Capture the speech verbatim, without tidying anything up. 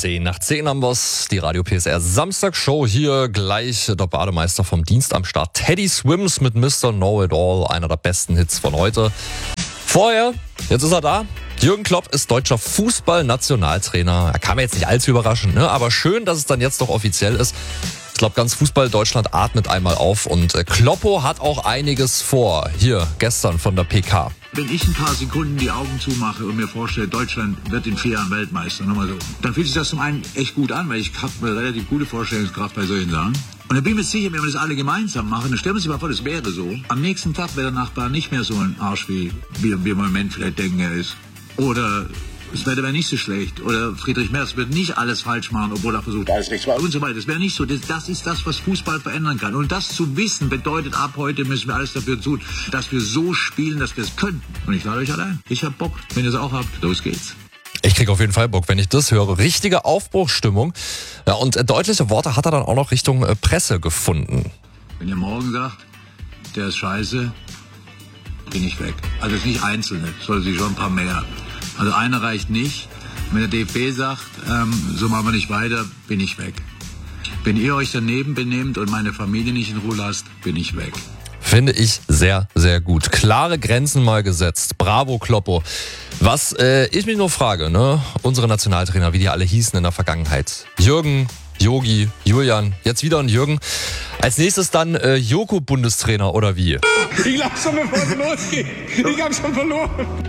zehn nach zehn haben wir's, die Radio P S R Samstagsshow. Hier gleich der Bademeister vom Dienst am Start. Teddy Swims mit Mister Know-It-All, einer der besten Hits von heute. Vorher, jetzt ist er da. Jürgen Klopp ist deutscher Fußballnationaltrainer. Er kam jetzt nicht allzu überraschend, ne? Aber schön, dass es dann jetzt doch offiziell ist. Ich glaube, ganz Fußball Deutschland atmet einmal auf und äh, Kloppo hat auch einiges vor. Hier, gestern von der P K. Wenn ich ein paar Sekunden die Augen zumache und mir vorstelle, Deutschland wird in vier Jahren Weltmeister, nochmal so, dann fühlt sich das zum einen echt gut an, weil ich habe eine relativ gute Vorstellungskraft bei solchen Sachen. Und dann bin ich mir sicher, wenn wir das alle gemeinsam machen, dann stellen wir uns mal vor, das wäre so. Am nächsten Tag wäre der Nachbar nicht mehr so ein Arsch, wie wir im Moment vielleicht denken, er ist. Oder das Wetter wäre nicht so schlecht. Oder Friedrich Merz wird nicht alles falsch machen, obwohl er versucht, alles richtig war und so weiter. Das wäre nicht so. Das, das ist das, was Fußball verändern kann. Und das zu wissen, bedeutet, ab heute müssen wir alles dafür tun, dass wir so spielen, dass wir es können. Und ich lade euch allein. Ich hab Bock. Wenn ihr es auch habt, los geht's. Ich krieg auf jeden Fall Bock, wenn ich das höre. Richtige Aufbruchsstimmung. Ja, und äh, deutliche Worte hat er dann auch noch Richtung äh, Presse gefunden. Wenn ihr morgen sagt, der ist scheiße, bin ich weg. Also nicht Einzelne, soll sich schon ein paar mehr. Also einer reicht nicht. Wenn der D F B sagt, ähm, so machen wir nicht weiter, bin ich weg. Wenn ihr euch daneben benehmt und meine Familie nicht in Ruhe lasst, bin ich weg. Finde ich sehr, sehr gut. Klare Grenzen mal gesetzt. Bravo, Kloppo. Was äh, ich mich nur frage, ne? Unsere Nationaltrainer, wie die alle hießen in der Vergangenheit. Jürgen, Yogi, Julian, jetzt wieder ein Jürgen. Als nächstes dann äh, Joko Bundestrainer oder wie? Ich glaube schon, bevor es losgeht. Ich habe schon verloren.